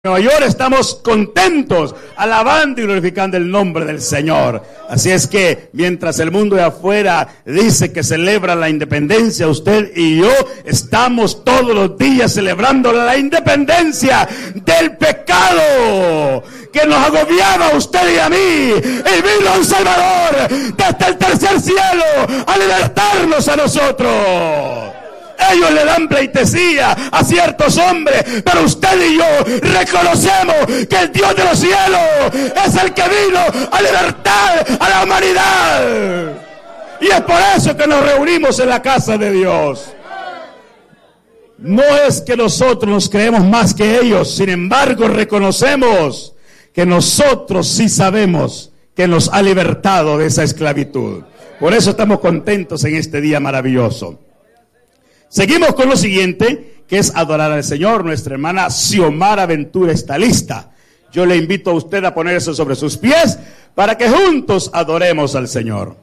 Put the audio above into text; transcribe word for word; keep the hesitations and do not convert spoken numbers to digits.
Nueva York estamos contentos, alabando y glorificando el nombre del Señor. Así es que mientras el mundo de afuera dice que celebra la independencia, usted y yo estamos todos los días celebrando la independencia del pecado que nos agobiaba a usted y a mí. Y vino un Salvador desde el tercer cielo a libertarnos a nosotros. Ellos le dan pleitesía a ciertos hombres, pero usted y yo reconocemos que el Dios de los cielos es el que vino a libertar a la humanidad. Y es por eso que nos reunimos en la casa de Dios. No es que nosotros nos creemos más que ellos, sin embargo reconocemos que nosotros sí sabemos que nos ha libertado de esa esclavitud. Por eso estamos contentos en este día maravilloso. Seguimos con lo siguiente, que es adorar al Señor. Nuestra hermana Xiomara Ventura está lista. Yo le invito a usted a ponerse sobre sus pies para que juntos adoremos al Señor.